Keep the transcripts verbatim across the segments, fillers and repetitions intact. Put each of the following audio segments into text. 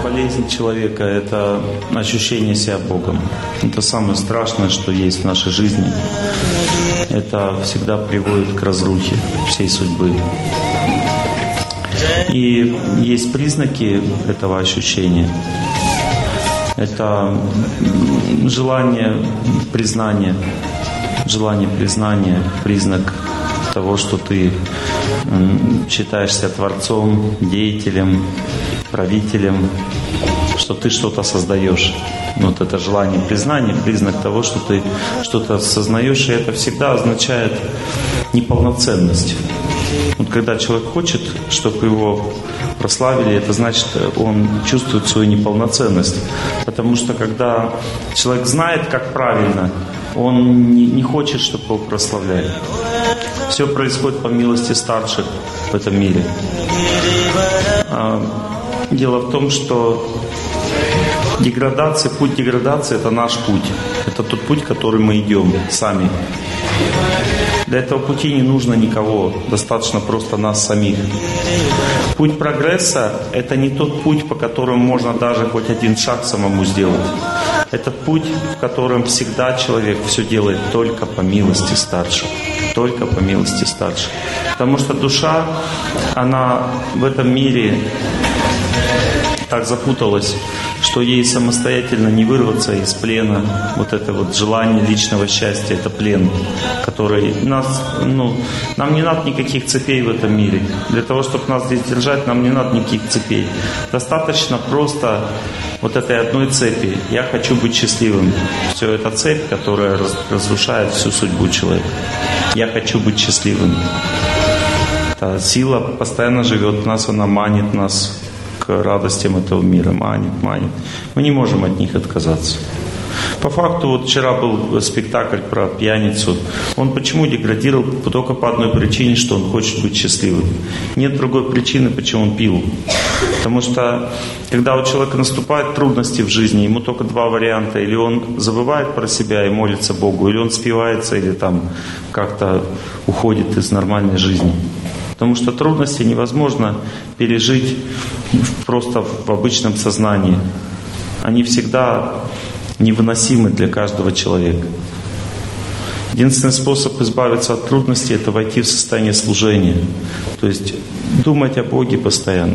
болезнь человека — это ощущение себя Богом. Это самое страшное, что есть в нашей жизни. Это всегда приводит к разрухе всей судьбы. И есть признаки этого ощущения. Это желание признания. Желание признания — признак того, что ты считаешься творцом, деятелем, правителем, что ты что-то создаешь. Вот это желание признания — признак того, что ты что-то осознаешь, и это всегда означает неполноценность. Вот когда человек хочет, чтобы его прославили, это значит, он чувствует свою неполноценность. Потому что когда человек знает, как правильно, он не, не хочет, чтобы его прославляли. Все происходит по милости старших в этом мире. Дело в том, что деградация, путь деградации — это наш путь. Это тот путь, который мы идем сами. Для этого пути не нужно никого, достаточно просто нас самих. Путь прогресса — это не тот путь, по которому можно даже хоть один шаг самому сделать. Это путь, в котором всегда человек все делает только по милости старших. Только по милости старших. Потому что душа, она в этом мире так запуталась, что ей самостоятельно не вырваться из плена. Вот это вот желание личного счастья — это плен, который нас, ну, нам не надо никаких цепей в этом мире. Для того, чтобы нас здесь держать, нам не надо никаких цепей. Достаточно просто вот этой одной цепи. Я хочу быть счастливым. Все, это цепь, которая разрушает всю судьбу человека. Я хочу быть счастливым. Эта сила постоянно живет в нас, она манит нас к радостям этого мира, манит, манит. Мы не можем от них отказаться. По факту, вот вчера был спектакль про пьяницу. Он почему деградировал? Только по одной причине, что он хочет быть счастливым. Нет другой причины, почему он пил. Потому что, когда у человека наступают трудности в жизни, ему только два варианта. Или он забывает про себя и молится Богу, или он спивается, или там как-то уходит из нормальной жизни. Потому что трудности невозможно пережить просто в обычном сознании. Они всегда невыносимы для каждого человека. Единственный способ избавиться от трудностей — это войти в состояние служения. То есть думать о Боге постоянно.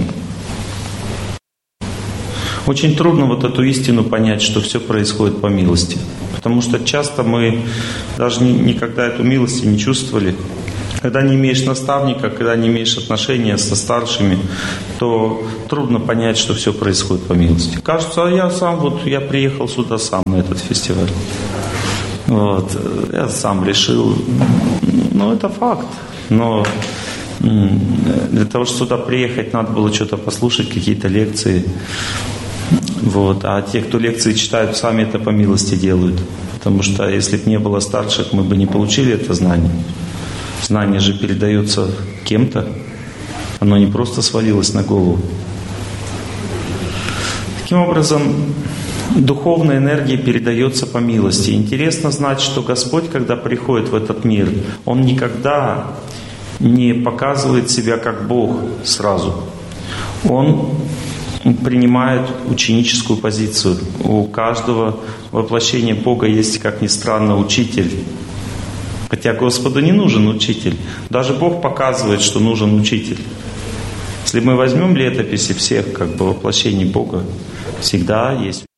Очень трудно вот эту истину понять, что все происходит по милости. Потому что часто мы даже никогда эту милость не чувствовали. Когда не имеешь наставника, когда не имеешь отношения со старшими, то трудно понять, что все происходит по милости. Кажется, а я сам, вот я приехал сюда сам на этот фестиваль. Вот, я сам решил. Ну, это факт. Но для того, чтобы сюда приехать, надо было что-то послушать, какие-то лекции. Вот. А те, кто лекции читают, сами это по милости делают. Потому что если бы не было старших, мы бы не получили это знание. Знание же передается кем-то. Оно не просто свалилось на голову. Таким образом, духовная энергия передается по милости. Интересно знать, что Господь, когда приходит в этот мир, Он никогда не показывает себя как Бог сразу. Он принимает ученическую позицию. У каждого воплощения Бога есть, как ни странно, учитель. Хотя Господу не нужен учитель. Даже Бог показывает, что нужен учитель. Если мы возьмем летописи всех как бы воплощений Бога, всегда есть